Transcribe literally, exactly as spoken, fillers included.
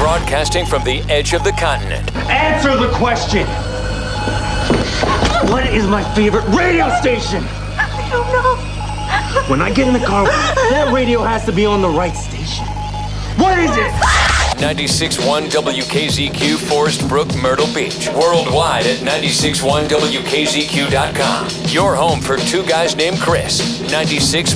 Broadcasting from the edge of the continent. Answer the question! What is my favorite radio station? I don't know. When I get in the car, that radio has to be on the right station. What is it? ninety-six point one W K Z Q, Forest Brook, Myrtle Beach. Worldwide at ninety-six point one W K Z Q dot com. Your home for two guys named Chris. ninety-six